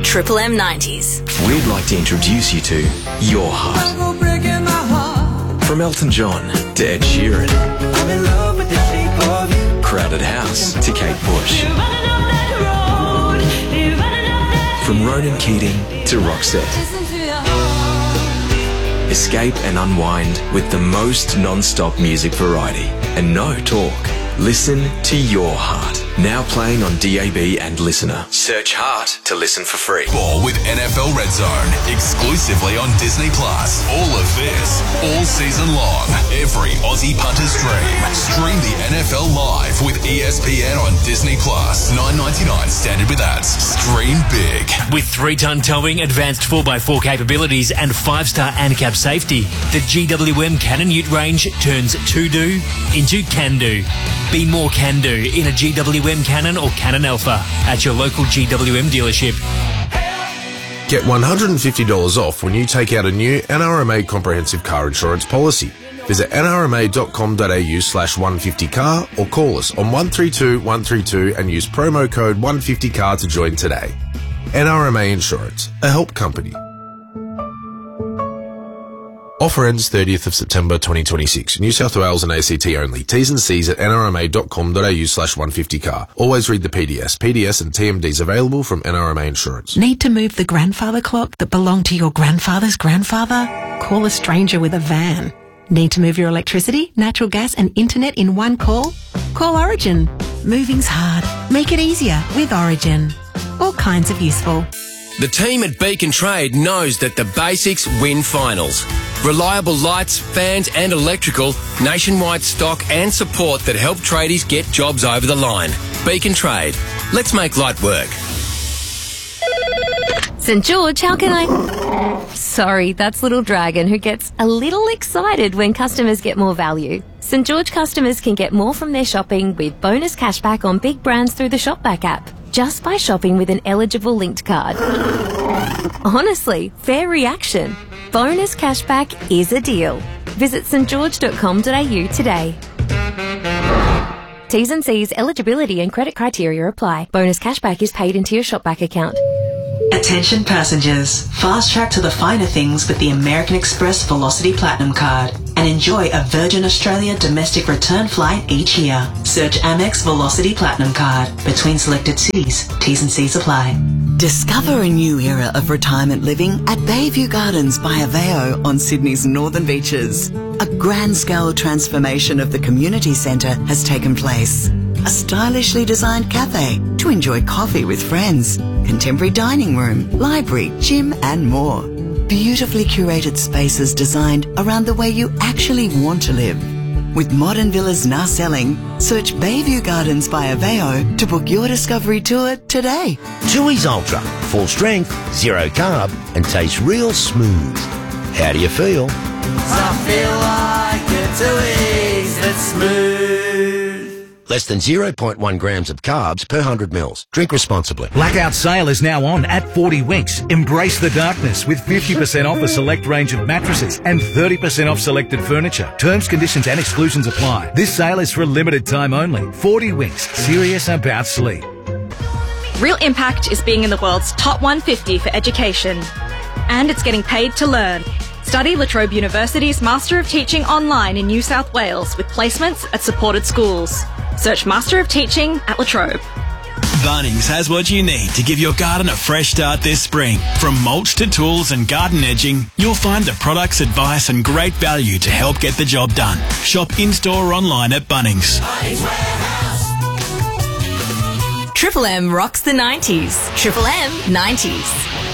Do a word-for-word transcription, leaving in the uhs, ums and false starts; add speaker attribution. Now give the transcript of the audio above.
Speaker 1: Triple M nineties.
Speaker 2: We'd like to introduce you to Your Heart. From Elton John to Ed Sheeran. I'm in love with the shape of you. Crowded House to Kate Bush. From Ronan Keating to Roxette. Escape and unwind with the most non-stop music variety and no talk. Listen to Your Heart. Now playing on D A B and Listener. Search Heart to listen for free.
Speaker 3: Ball with N F L Red Zone. Exclusively on Disney Plus. All of this, all season long. Every Aussie punter's dream. Stream the N F L live with E S P N on Disney Plus. nine ninety-nine standard with ads. Stream big.
Speaker 4: With three-ton towing, advanced four by four capabilities and five-star ANCAP safety, the G W M Cannon Ute range turns to-do into can-do. Be more can-do in a G W M Cannon or Cannon Alpha at your local G W M dealership.
Speaker 5: Get one hundred fifty dollars off when you take out a new N R M A comprehensive car insurance policy. Visit n r m a dot com dot a u slash one fifty car or call us on one three two one three two and use promo code one fifty car to join today. N R M A Insurance, a help company. Offer ends thirtieth of September twenty twenty-six. New South Wales and A C T only. T's and C's at n r m a dot com dot a u slash one fifty car. Always read the P D S. P D S and T M Ds available from N R M A Insurance.
Speaker 6: Need to move the grandfather clock that belonged to your grandfather's grandfather? Call a stranger with a van. Need to move your electricity, natural gas and internet in one call? Call Origin. Moving's hard. Make it easier with Origin. All kinds of useful.
Speaker 7: The team at Beacon Trade knows that the basics win finals. Reliable lights, fans and electrical, nationwide stock and support that help tradies get jobs over the line. Beacon Trade. Let's make light work.
Speaker 8: St George, how can I... Sorry, that's Little Dragon, who gets a little excited when customers get more value. St George customers can get more from their shopping with bonus cashback on big brands through the Shopback app, just by shopping with an eligible linked card. Honestly, fair reaction. Bonus cashback is a deal. Visit st george dot com dot a u today. T's and C's, eligibility and credit criteria apply. Bonus cashback is paid into your Shopback account.
Speaker 9: Attention passengers, fast track to the finer things with the American Express Velocity Platinum Card and enjoy a Virgin Australia domestic return flight each year. Search Amex Velocity Platinum Card between selected cities. T's and C's apply.
Speaker 10: Discover a new era of retirement living at Bayview Gardens by Aveo on Sydney's northern beaches. A grand-scale transformation of the community centre has taken place. A stylishly designed cafe to enjoy coffee with friends, contemporary dining room, library, gym and more. Beautifully curated spaces designed around the way you actually want to live. With modern villas now selling, search Bayview Gardens by Aveo to book your discovery tour today.
Speaker 11: Tooheys Ultra, full strength, zero carb and tastes real smooth. How do you feel?
Speaker 12: I feel like a Tooheys that's smooth.
Speaker 11: Less than zero point one grams of carbs per one hundred mils. Drink responsibly.
Speaker 13: Blackout sale is now on at forty Winks. Embrace the darkness with fifty percent off a select range of mattresses and thirty percent off selected furniture. Terms, conditions and exclusions apply. This sale is for a limited time only. forty Winks. Serious about sleep.
Speaker 14: Real Impact is being in the world's top one hundred fifty for education. And it's getting paid to learn. Study La Trobe University's Master of Teaching online in New South Wales with placements at supported schools. Search Master of Teaching at La Trobe.
Speaker 15: Bunnings has what you need to give your garden a fresh start this spring. From mulch to tools and garden edging, you'll find the products, advice and great value to help get the job done. Shop in-store or online at Bunnings.
Speaker 1: Triple M rocks the nineties. Triple M nineties.